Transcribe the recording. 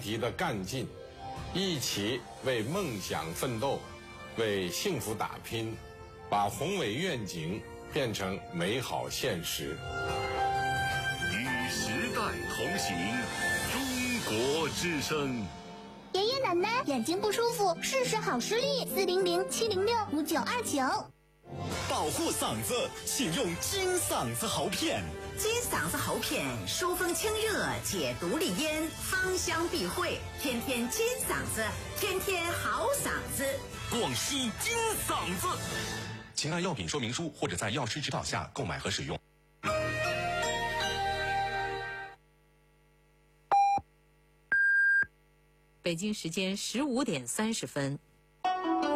敌的干劲，一起为梦想奋斗，为幸福打拼，把宏伟愿景变成美好现实。 与时代同行，中国之声。 爷爷奶奶眼睛不舒服，试试好视力，400-706-5929。 保护嗓子，请用金嗓子喉片。 金嗓子喉片疏风清热，解毒利咽，芳香避秽，天天金嗓子，天天好嗓子。 广西金嗓子，请按药品说明书或者在药师指导下购买和使用。 北京时间15点30分。